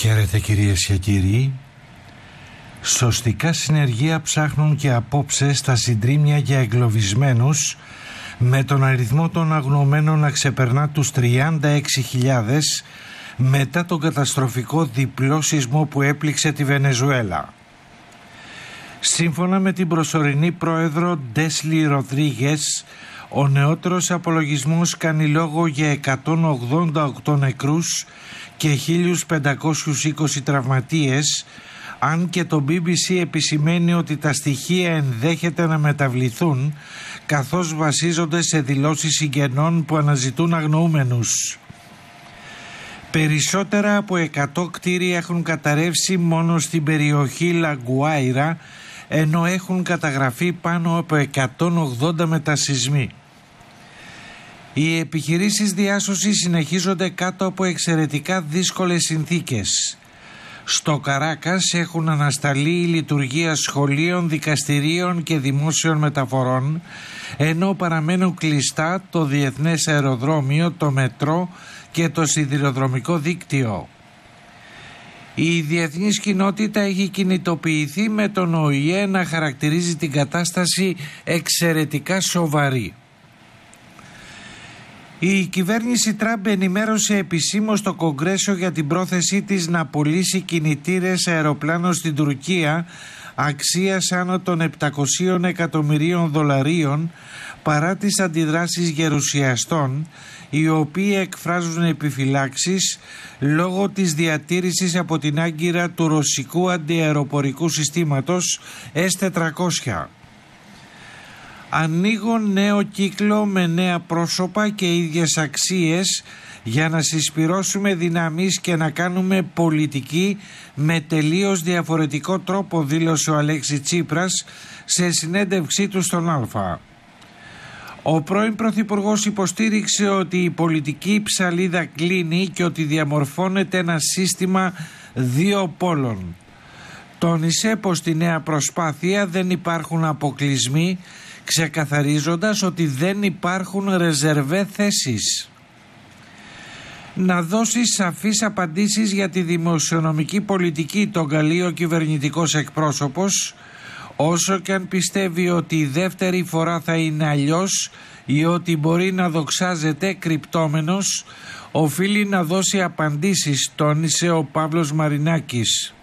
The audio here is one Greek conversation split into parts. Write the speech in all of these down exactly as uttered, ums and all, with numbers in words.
Χαίρετε κυρίες και κύριοι. Σωστικά συνεργεία ψάχνουν και απόψε στα συντρίμμια για εγκλωβισμένους, με τον αριθμό των αγνοωμένων να ξεπερνά τους τριάντα έξι χιλιάδες μετά τον καταστροφικό διπλό σεισμό που έπληξε τη Βενεζουέλα. Σύμφωνα με την προσωρινή πρόεδρο Ντέσλι Ροδρίγες, ο νεότερος απολογισμός κάνει λόγο για εκατόν ογδόντα οκτώ νεκρούς και χίλιους πεντακόσιους είκοσι τραυματίες, αν και το μπι μπι σι επισημαίνει ότι τα στοιχεία ενδέχεται να μεταβληθούν, καθώς βασίζονται σε δηλώσεις συγγενών που αναζητούν αγνοούμενους. Περισσότερα από εκατό κτίρια έχουν καταρρεύσει μόνο στην περιοχή Λαγκουάιρα, ενώ έχουν καταγραφεί πάνω από εκατόν ογδόντα μετασεισμοί. Οι επιχειρήσεις διάσωσης συνεχίζονται κάτω από εξαιρετικά δύσκολες συνθήκες. Στο Καράκας έχουν ανασταλεί η λειτουργία σχολείων, δικαστηρίων και δημόσιων μεταφορών, ενώ παραμένουν κλειστά το διεθνές αεροδρόμιο, το μετρό και το σιδηροδρομικό δίκτυο. Η διεθνής κοινότητα έχει κινητοποιηθεί, με τον Ο Η Ε να χαρακτηρίζει την κατάσταση εξαιρετικά σοβαρή. Η κυβέρνηση Τραμπ ενημέρωσε επισήμως το Κογκρέσο για την πρόθεσή της να πωλήσει κινητήρες αεροπλάνων στην Τουρκία αξίας άνω των επτακόσιων εκατομμυρίων δολαρίων, παρά τις αντιδράσεις γερουσιαστών, οι οποίοι εκφράζουν επιφυλάξεις λόγω της διατήρησης από την Άγκυρα του ρωσικού αντιαεροπορικού συστήματος ες τετρακόσια. Ανοίγω νέο κύκλο με νέα πρόσωπα και ίδιες αξίες για να συσπυρώσουμε δυνάμεις και να κάνουμε πολιτική με τελείως διαφορετικό τρόπο, δήλωσε ο Αλέξη Τσίπρας σε συνέντευξή του στον Α. Ο πρώην Πρωθυπουργός υποστήριξε ότι η πολιτική ψαλίδα κλείνει και ότι διαμορφώνεται ένα σύστημα δύο πόλων. Τόνισε πως στη νέα προσπάθεια δεν υπάρχουν αποκλεισμοί, ξεκαθαρίζοντας ότι δεν υπάρχουν ρεζερβέ θέσεις. Να δώσει σαφείς απαντήσεις για τη δημοσιονομική πολιτική τον καλεί ο κυβερνητικός εκπρόσωπος, όσο και αν πιστεύει ότι η δεύτερη φορά θα είναι αλλιώς ή ότι μπορεί να δοξάζεται κρυπτόμενος, οφείλει να δώσει απαντήσεις, τόνισε ο Παύλος Μαρινάκης.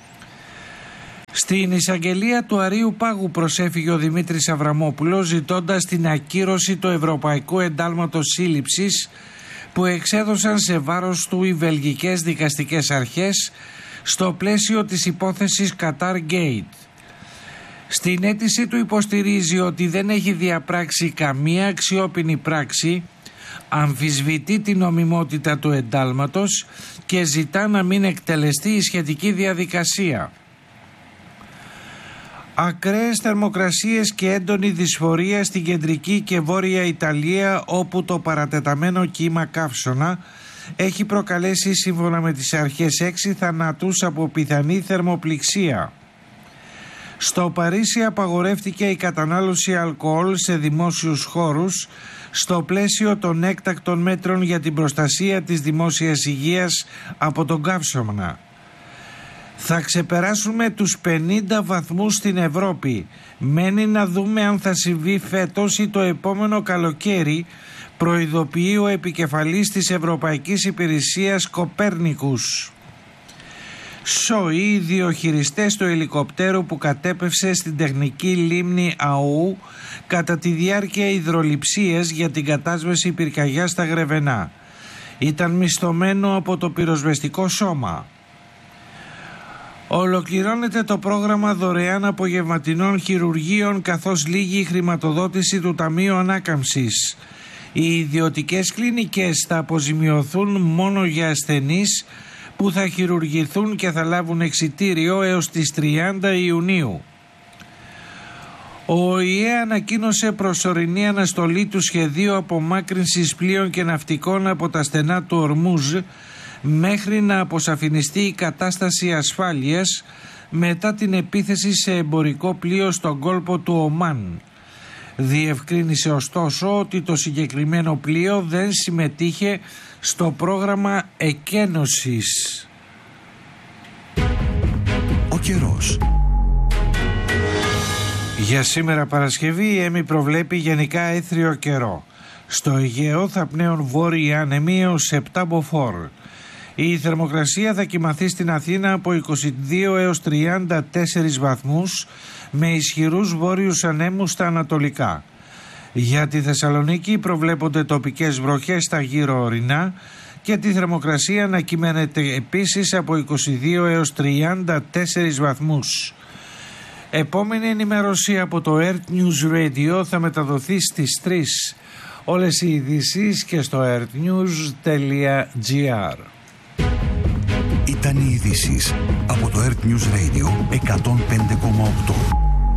Στην εισαγγελία του Αρείου Πάγου προσέφυγε ο Δημήτρης Αβραμόπουλος, ζητώντας την ακύρωση του Ευρωπαϊκού Εντάλματος Σύλληψης που εξέδωσαν σε βάρος του οι βελγικές δικαστικές αρχές στο πλαίσιο της υπόθεσης Qatar Gate. Στην αίτηση του υποστηρίζει ότι δεν έχει διαπράξει καμία αξιόπινη πράξη, αμφισβητεί την νομιμότητα του εντάλματος και ζητά να μην εκτελεστεί η σχετική διαδικασία. Ακραίες θερμοκρασίες και έντονη δυσφορία στην κεντρική και βόρεια Ιταλία, όπου το παρατεταμένο κύμα καύσωνα έχει προκαλέσει, σύμφωνα με τις αρχές, έξι θανάτους από πιθανή θερμοπληξία. Στο Παρίσι απαγορεύτηκε η κατανάλωση αλκοόλ σε δημόσιους χώρους στο πλαίσιο των έκτακτων μέτρων για την προστασία της δημόσιας υγείας από τον καύσωνα. Θα ξεπεράσουμε τους πενήντα βαθμούς στην Ευρώπη. Μένει να δούμε αν θα συμβεί φέτος ή το επόμενο καλοκαίρι, προειδοποιεί ο επικεφαλής της Ευρωπαϊκής Υπηρεσίας Κοπέρνικους. Σόι, οι διοχειριστές του ελικοπτέρου που κατέπευσε στην τεχνική λίμνη Αού κατά τη διάρκεια υδρολειψίας για την κατάσβεση πυρκαγιάς στα Γρεβενά. Ήταν μισθωμένο από το πυροσβεστικό σώμα. Ολοκληρώνεται το πρόγραμμα δωρεάν απογευματινών χειρουργείων, καθώς λύγει η χρηματοδότηση του Ταμείου Ανάκαμψης. Οι ιδιωτικές κλινικές θα αποζημιωθούν μόνο για ασθενείς που θα χειρουργηθούν και θα λάβουν εξιτήριο έως τις τριάντα Ιουνίου. Ο Ο Η Ε ανακοίνωσε προσωρινή αναστολή του σχεδίου απομάκρυνσης πλοίων και ναυτικών από τα στενά του Ορμούζ μέχρι να αποσαφινιστεί η κατάσταση ασφάλειας μετά την επίθεση σε εμπορικό πλοίο στον κόλπο του Ομάν. Διευκρίνησε ωστόσο ότι το συγκεκριμένο πλοίο δεν συμμετείχε στο πρόγραμμα εκένωσης. Ο καιρός. Για σήμερα Παρασκευή η ΕΜΗ προβλέπει γενικά έθριο καιρό. Στο Αιγαίο θα πνέουν βόρειοι άνεμοι έως επτά μποφόρ. Η θερμοκρασία θα κυμαθεί στην Αθήνα από είκοσι δύο έως τριάντα τέσσερις βαθμούς με ισχυρούς βόρειους ανέμους στα ανατολικά. Για τη Θεσσαλονίκη προβλέπονται τοπικές βροχές στα γύρω ορεινά και τη θερμοκρασία να κυμαίνεται επίσης από είκοσι δύο έως τριάντα τέσσερις βαθμούς. Επόμενη ενημέρωση από το Earth News Radio θα μεταδοθεί στις τρεις. Όλες οι ειδήσεις και στο earthnews τελεία gr. Ήταν οι ειδήσεις από το Earth News Radio εκατόν πέντε κόμμα οκτώ.